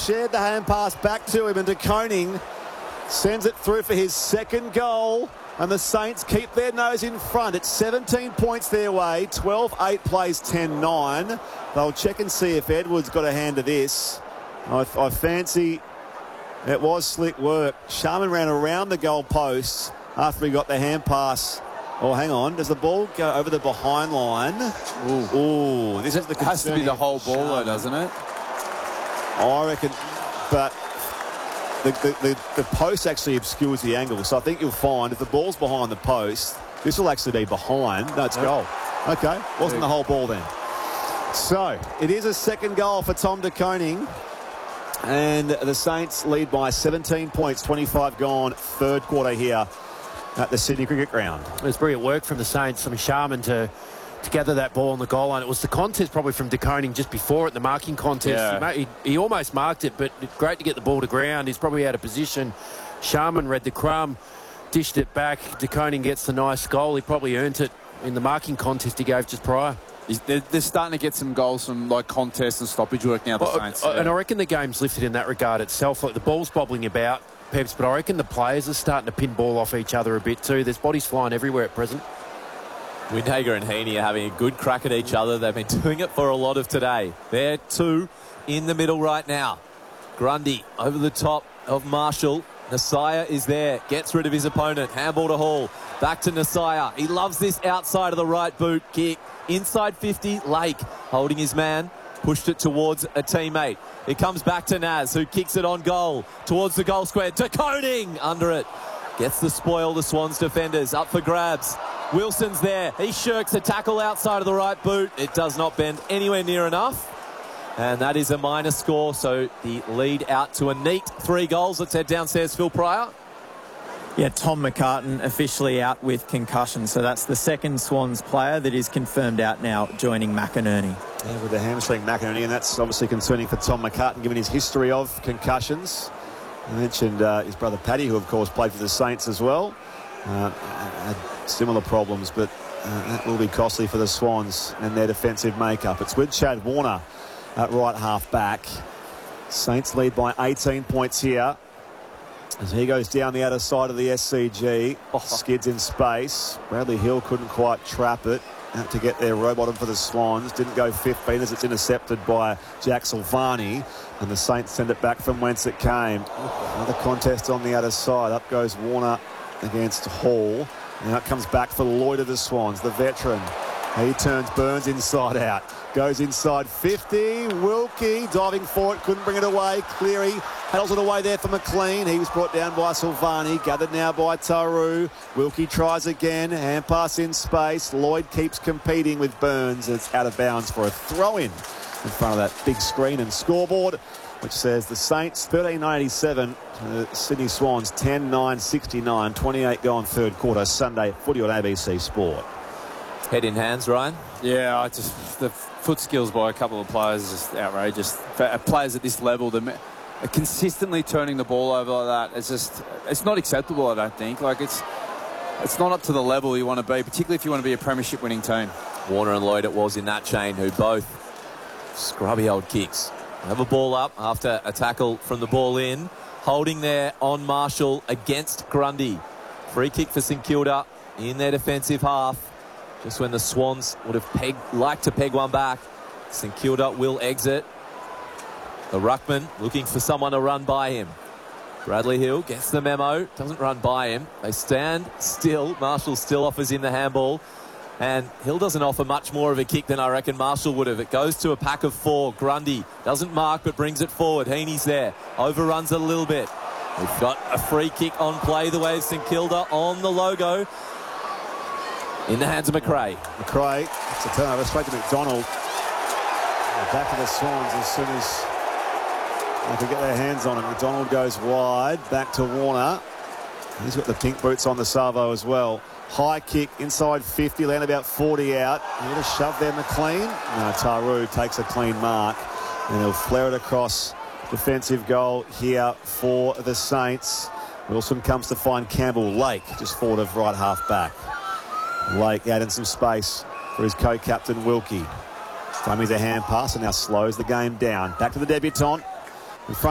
shared the hand pass back to him, and De Koning sends it through for his second goal. And the Saints keep their nose in front. It's 17 points their way. 12-8 plays 10-9. They'll check and see if Edwards got a hand to this. I fancy it was slick work. Sharman ran around the goal posts after he got the hand pass. Oh, hang on. Does the ball go over the behind line? Ooh, this is the concern. Has to be the whole ball, though, doesn't it? I reckon, but the post actually obscures the angle. So I think you'll find if the ball's behind the post, this will actually be behind. No, it's goal. Okay, wasn't the whole ball then. So it is a second goal for Tom De Koning. And the Saints lead by 17 points, 25 gone, third quarter here at the Sydney Cricket Ground. It was brilliant work from the Saints. I mean, Sharman to gather that ball on the goal line. It was the contest probably from De Koning just before it, the marking contest. Yeah. He almost marked it, but great to get the ball to ground. He's probably out of position. Sharman read the crumb, dished it back. De Koning gets the nice goal. He probably earned it in the marking contest he gave just prior. They're starting to get some goals from like contests and stoppage work now, the Saints. And I reckon the game's lifted in that regard itself. Like the ball's bobbling about, Peps, but I reckon the players are starting to pin ball off each other a bit too. There's bodies flying everywhere at present. Windhager and Heaney are having a good crack at each other. They've been doing it for a lot of today. They're two in the middle right now. Grundy over the top of Marshall. Nasaya is there, gets rid of his opponent. Handball to Hall. Back to Nasaya. He loves this outside of the right boot kick. Inside 50, Lake holding his man. Pushed it towards a teammate. It comes back to Naz, who kicks it on goal. Towards the goal square. De Koning under it. Gets the spoil, the Swans defenders. Up for grabs. Wilson's there. He shirks a tackle outside of the right boot. It does not bend anywhere near enough. And that is a minor score. So the lead out to a neat 3 goals. Let's head downstairs, Phil Pryor. Yeah, Tom McCartan officially out with concussion. So that's the second Swans player that is confirmed out now, joining McInerney. Yeah, with the hamstring McInerney, and that's obviously concerning for Tom McCartan, given his history of concussions. I mentioned his brother Paddy, who of course played for the Saints as well. Had similar problems, but that will be costly for the Swans and their defensive makeup. It's with Chad Warner at right half back. Saints lead by 18 points here as he goes down the outer side of the SCG. Skids in space. Bradley Hill couldn't quite trap it. Had to get there, row bottom for the Swans. Didn't go 15 as it's intercepted by Jack Silvani, and the Saints send it back from whence it came. Another contest on the outer side. Up goes Warner against Hall. Now it comes back for Lloyd of the Swans, the veteran. He turns Burns inside out. Goes inside 50. Wilkie diving for it. Couldn't bring it away. Cleary handles it away there for McLean. He was brought down by Silvani. Gathered now by Taru. Wilkie tries again. Hand pass in space. Lloyd keeps competing with Burns. It's out of bounds for a throw-in front of that big screen and scoreboard, which says the Saints 13.87. Sydney Swans 10-9-69. 28 gone third quarter. Sunday footy on ABC Sport. Head in hands, Ryan. Yeah, the foot skills by a couple of players is just outrageous. For players at this level, they're consistently turning the ball over like that. It's not acceptable, I don't think. Like it's not up to the level you want to be, particularly if you want to be a premiership winning team. Warner and Lloyd it was in that chain, who both scrubby old kicks. Have a ball up after a tackle from the ball in. Holding there on Marshall against Grundy. Free kick for St Kilda in their defensive half. Just when the Swans would have liked to peg one back. St Kilda will exit. The ruckman looking for someone to run by him. Bradley Hill gets the memo. Doesn't run by him. They stand still. Marshall still offers him the handball. And Hill doesn't offer much more of a kick than I reckon Marshall would have. It goes to a pack of 4. Grundy doesn't mark but brings it forward. Heaney's there. Overruns it a little bit. We've got a free kick on play the way of St Kilda on the logo. In the hands of McRae. McRae, it's a turnover straight to McDonald. Back to the Swans as soon as they can get their hands on it. McDonald goes wide, back to Warner. He's got the pink boots on the Savo as well. High kick inside 50, land about 40 out. A little shove there, McLean. No, Taru takes a clean mark and he'll flare it across. Defensive goal here for the Saints. Wilson comes to find Campbell. Lake just forward of right half back. Lake out in some space for his co-captain Wilkie. Time he's a hand pass and now slows the game down. Back to the debutant.